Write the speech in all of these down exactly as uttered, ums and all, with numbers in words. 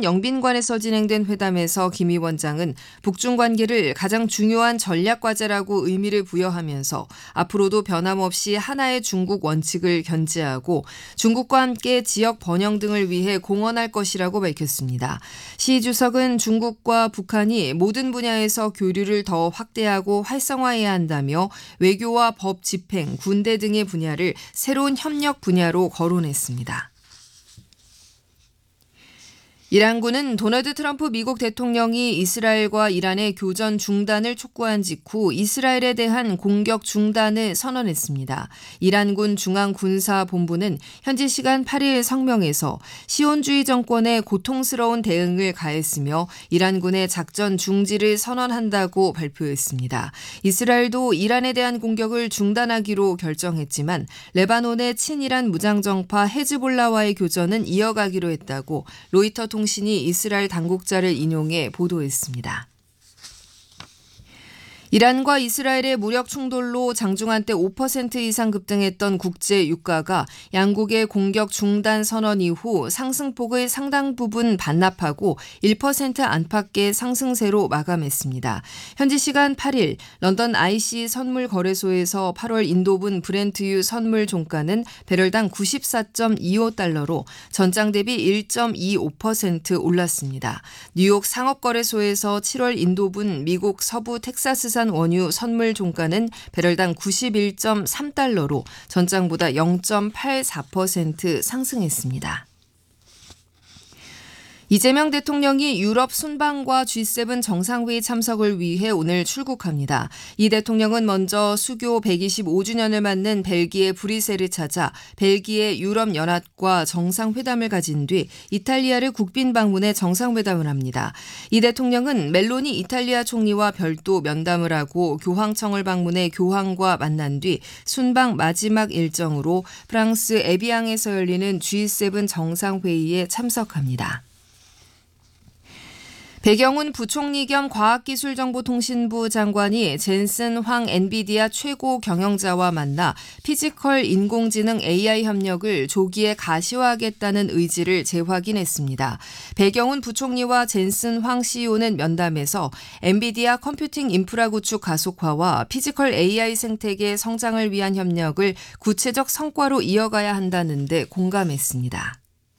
북한 영빈관에서 진행된 회담에서 김 위원장은 북중 관계를 가장 중요한 전략 과제라고 의미를 부여하면서 앞으로도 변함없이 하나의 중국 원칙을 견지하고 중국과 함께 지역 번영 등을 위해 공헌할 것이라고 밝혔습니다. 시 주석은 중국과 북한이 모든 분야에서 교류를 더 확대하고 활성화해야 한다며 외교와 법 집행, 군대 등의 분야를 새로운 협력 분야로 거론했습니다. 이란군은 도널드 트럼프 미국 대통령이 이스라엘과 이란의 교전 중단을 촉구한 직후 이스라엘에 대한 공격 중단을 선언했습니다. 이란군 중앙군사본부는 현지 시간 팔 일 성명에서 시온주의 정권의 고통스러운 대응을 가했으며 이란군의 작전 중지를 선언한다고 발표했습니다. 이스라엘도 이란에 대한 공격을 중단하기로 결정했지만 레바논의 친이란 무장정파 헤즈볼라와의 교전은 이어가기로 했다고 로이터 통 통신이 이스라엘 당국자를 인용해 보도했습니다. 이란과 이스라엘의 무력 충돌로 장중한 때 오 퍼센트 이상 급등했던 국제 유가가 양국의 공격 중단 선언 이후 상승폭의 상당 부분 반납하고 일 퍼센트 안팎의 상승세로 마감했습니다. 현지 시간 팔 일 런던 아이씨 선물 거래소에서 팔월 인도분 브렌트유 선물 종가는 배럴당 구십사 점 이오 달러로 전장 대비 일 점 이오 퍼센트 올랐습니다. 뉴욕 상업거래소에서 칠월 인도분 미국 서부 텍사스산 원유 선물 종가는 배럴당 구십일 점 삼 달러로 전장보다 영 점 팔사 퍼센트 상승했습니다. 이재명 대통령이 유럽 순방과 지 세븐 정상회의 참석을 위해 오늘 출국합니다. 이 대통령은 먼저 수교 백이십오 주년을 맞는 벨기에 브뤼셀을 찾아 벨기에 유럽연합과 정상회담을 가진 뒤 이탈리아를 국빈 방문해 정상회담을 합니다. 이 대통령은 멜로니 이탈리아 총리와 별도 면담을 하고 교황청을 방문해 교황과 만난 뒤 순방 마지막 일정으로 프랑스 에비앙에서 열리는 지 세븐 정상회의에 참석합니다. 배경훈 부총리 겸 과학기술정보통신부 장관이 젠슨 황 엔비디아 최고 경영자와 만나 피지컬 인공지능 에이아이 협력을 조기에 가시화하겠다는 의지를 재확인했습니다. 배경훈 부총리와 젠슨 황 씨이오는 면담에서 엔비디아 컴퓨팅 인프라 구축 가속화와 피지컬 에이아이 생태계 성장을 위한 협력을 구체적 성과로 이어가야 한다는 데 공감했습니다.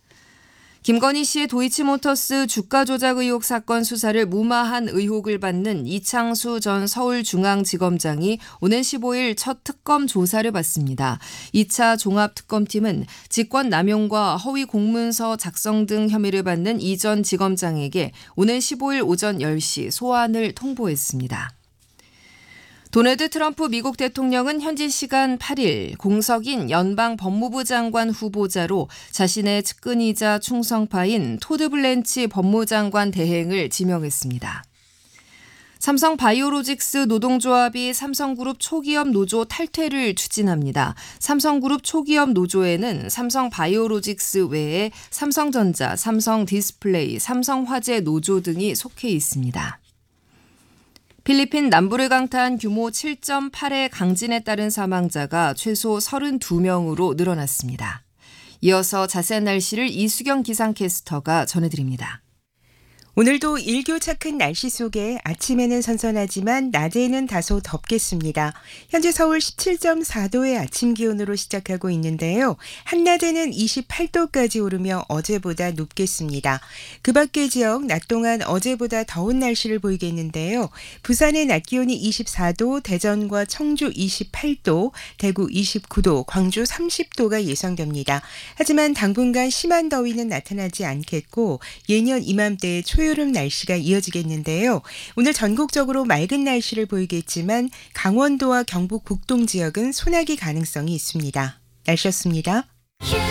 김건희 씨의 도이치모터스 주가 조작 의혹 사건 수사를 무마한 의혹을 받는 이창수 전 서울중앙지검장이 오는 십오 일 첫 특검 조사를 받습니다. 이 차 종합특검팀은 직권남용과 허위 공문서 작성 등 혐의를 받는 이 전 지검장에게 오는 십오 일 오전 열 시 소환을 통보했습니다. 도널드 트럼프 미국 대통령은 현지 시간 팔 일 공석인 연방 법무부 장관 후보자로 자신의 측근이자 충성파인 토드 블렌치 법무장관 대행을 지명했습니다. 삼성 바이오로직스 노동조합이 삼성그룹 초기업 노조 탈퇴를 추진합니다. 삼성그룹 초기업 노조에는 삼성 바이오로직스 외에 삼성전자, 삼성디스플레이, 삼성화재 노조 등이 속해 있습니다. 필리핀 남부를 강타한 규모 칠 점 팔의 강진에 따른 사망자가 최소 삼십이 명으로 늘어났습니다. 이어서 자세한 날씨를 이수경 기상캐스터가 전해드립니다. 오늘도 일교차큰 날씨 속에 아침에는 선선하지만 낮에는 다소 덥겠습니다. 현재 서울 십칠 점 사 도의 아침 기온으로 시작하고 있는데요. 한낮에는 이십팔 도까지 오르며 어제보다 높겠습니다. 그 밖의 지역 낮 동안 어제보다 더운 날씨를 보이겠는데요. 부산의 낮 기온이 이십사 도, 대전과 청주 이십팔 도, 대구 이십구 도, 광주 삼십 도가 예상됩니다. 하지만 당분간 심한 더위는 나타나지 않겠고 예년 이맘때의 초 초여름 날씨가 이어지겠는데요. 오늘 전국적으로 맑은 날씨를 보이겠지만 강원도와 경북 북동 지역은 소나기 가능성이 있습니다. 날씨였습니다.